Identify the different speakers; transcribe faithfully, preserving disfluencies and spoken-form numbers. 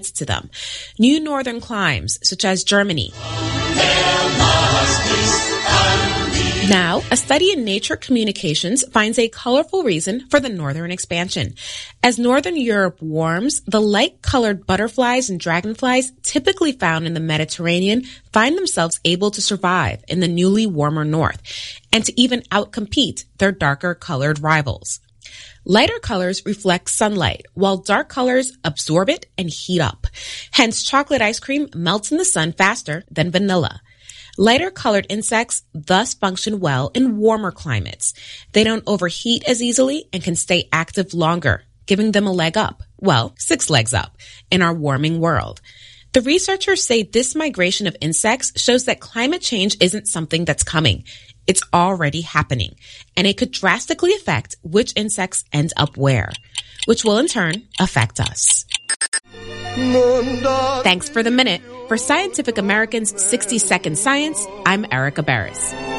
Speaker 1: to them. New northern climes, such as Germany. Now, a study in Nature Communications finds a colorful reason for the northern expansion. As northern Europe warms, the light-colored butterflies and dragonflies typically found in the Mediterranean find themselves able to survive in the newly warmer north and to even outcompete their darker-colored rivals. Lighter colors reflect sunlight, while dark colors absorb it and heat up. Hence, chocolate ice cream melts in the sun faster than vanilla. Lighter colored insects thus function well in warmer climates. They don't overheat as easily and can stay active longer, giving them a leg up, well, six legs up, in our warming world. The researchers say this migration of insects shows that climate change isn't something that's coming. It's already happening, and it could drastically affect which insects end up where, which will in turn affect us. Thanks for the minute. For Scientific American's sixty second Science, I'm Erica Barris.